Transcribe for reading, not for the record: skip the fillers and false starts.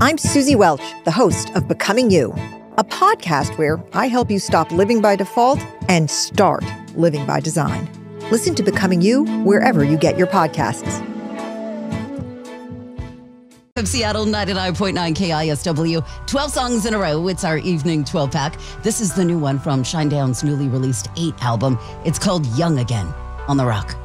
I'm Susie Welch, the host of Becoming You, a podcast where I help you stop living by default and start living by design. Listen to Becoming You wherever you get your podcasts. From Seattle, 99.9 KISW, 12 songs in a row. It's our evening 12-pack. This is the new one from Shinedown's newly released 8 album. It's called Young Again on The Rock.